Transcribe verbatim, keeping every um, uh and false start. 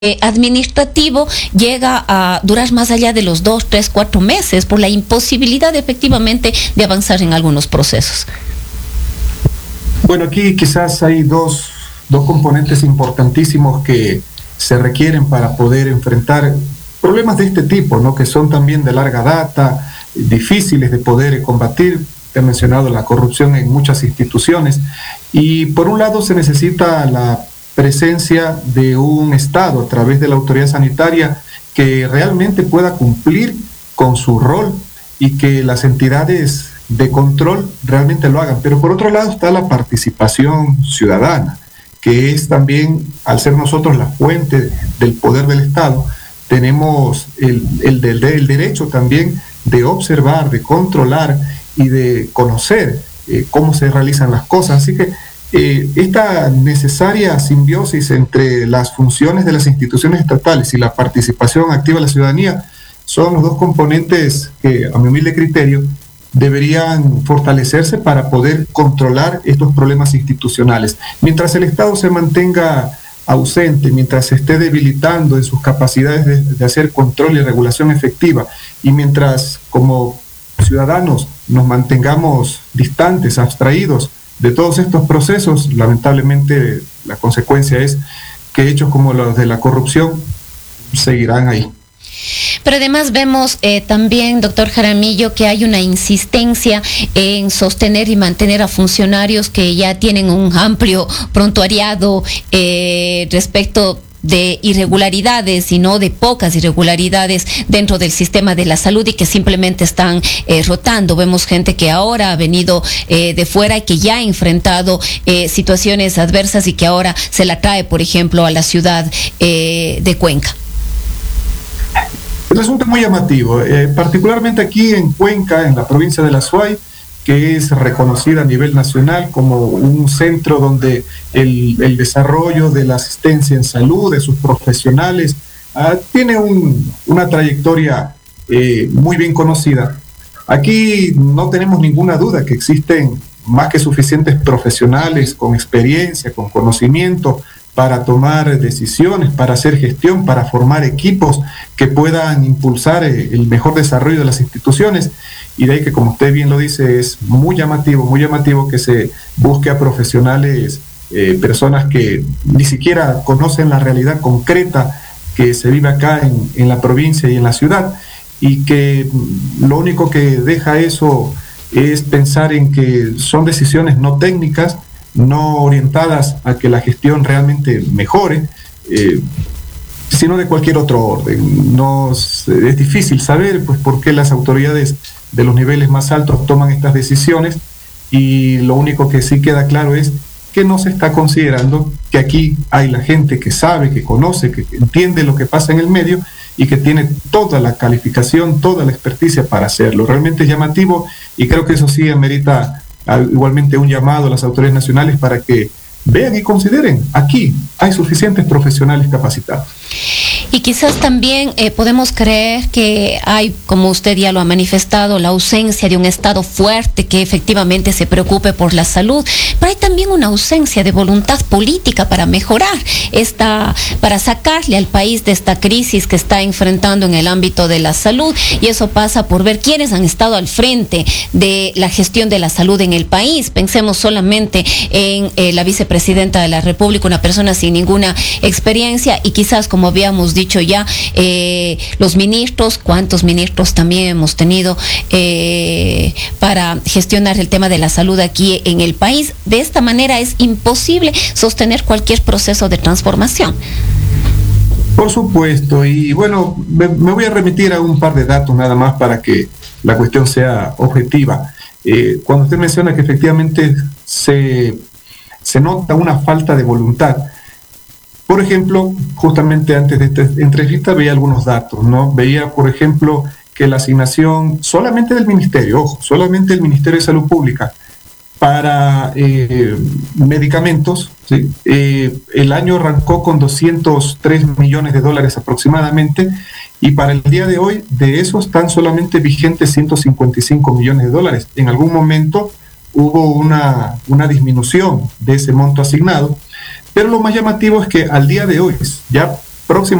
eh, administrativo llega a durar más allá de los dos, tres, cuatro meses por la imposibilidad efectivamente de avanzar en algunos procesos. Bueno, aquí quizás hay dos, dos componentes importantísimos que se requieren para poder enfrentar problemas de este tipo, ¿no? Que son también de larga data, difíciles de poder combatir. Te he mencionado la corrupción en muchas instituciones, y por un lado se necesita la presencia de un Estado a través de la autoridad sanitaria que realmente pueda cumplir con su rol y que las entidades de control realmente lo hagan. Pero por otro lado está la participación ciudadana, que es también, al ser nosotros la fuente del poder del Estado, tenemos el, el, el, el derecho también de observar, de controlar y de conocer eh, cómo se realizan las cosas. Así que eh, esta necesaria simbiosis entre las funciones de las instituciones estatales y la participación activa de la ciudadanía son los dos componentes que, a mi humilde criterio, deberían fortalecerse para poder controlar estos problemas institucionales. Mientras el Estado se mantenga ausente, mientras se esté debilitando en sus capacidades de, de hacer control y regulación efectiva, y mientras como ciudadanos nos mantengamos distantes, abstraídos de todos estos procesos, lamentablemente la consecuencia es que hechos como los de la corrupción seguirán ahí. Pero además vemos eh, también, doctor Jaramillo, que hay una insistencia en sostener y mantener a funcionarios que ya tienen un amplio prontuariado eh, respecto de irregularidades y no de pocas irregularidades dentro del sistema de la salud, y que simplemente están eh, rotando. Vemos gente que ahora ha venido eh, de fuera y que ya ha enfrentado eh, situaciones adversas y que ahora se la trae, por ejemplo, a la ciudad eh, de Cuenca. El asunto es muy llamativo, eh, particularmente aquí en Cuenca, en la provincia de la Suay, que es reconocida a nivel nacional como un centro donde el, el desarrollo de la asistencia en salud, de sus profesionales, uh, tiene un, una trayectoria eh, muy bien conocida. Aquí no tenemos ninguna duda que existen más que suficientes profesionales con experiencia, con conocimiento, para tomar decisiones, para hacer gestión, para formar equipos que puedan impulsar el mejor desarrollo de las instituciones. Y de ahí que, como usted bien lo dice, es muy llamativo, muy llamativo que se busque a profesionales, eh, personas que ni siquiera conocen la realidad concreta que se vive acá en, en la provincia y en la ciudad, y que lo único que deja eso es pensar en que son decisiones no técnicas, no orientadas a que la gestión realmente mejore, eh, sino de cualquier otro orden. No, es difícil saber pues por qué las autoridades de los niveles más altos toman estas decisiones, y lo único que sí queda claro es que no se está considerando que aquí hay la gente que sabe, que conoce, que entiende lo que pasa en el medio y que tiene toda la calificación, toda la experticia para hacerlo. Realmente es llamativo, y creo que eso sí amerita igualmente un llamado a las autoridades nacionales para que vean y consideren, aquí hay suficientes profesionales capacitados. Y quizás también eh, podemos creer que hay, como usted ya lo ha manifestado, la ausencia de un Estado fuerte que efectivamente se preocupe por la salud, pero hay también una ausencia de voluntad política para mejorar esta, para sacarle al país de esta crisis que está enfrentando en el ámbito de la salud, y eso pasa por ver quiénes han estado al frente de la gestión de la salud en el país. Pensemos solamente en eh, la vicepresidenta de la República, una persona sin ninguna experiencia, y quizás, como habíamos dicho ya, eh, los ministros, cuántos ministros también hemos tenido eh, para gestionar el tema de la salud aquí en el país. De esta manera es imposible sostener cualquier proceso de transformación. Por supuesto, y bueno, me, me voy a remitir a un par de datos nada más para que la cuestión sea objetiva. Eh, cuando usted menciona que efectivamente se, se nota una falta de voluntad, por ejemplo, justamente antes de esta entrevista veía algunos datos, ¿no? Veía, por ejemplo, que la asignación solamente del Ministerio, ojo, solamente del Ministerio de Salud Pública para eh, medicamentos, ¿sí? eh, el año arrancó con doscientos tres millones de dólares aproximadamente, y para el día de hoy de esos están solamente vigentes ciento cincuenta y cinco millones de dólares. En algún momento hubo una, una disminución de ese monto asignado, pero lo más llamativo es que al día de hoy, ya próximo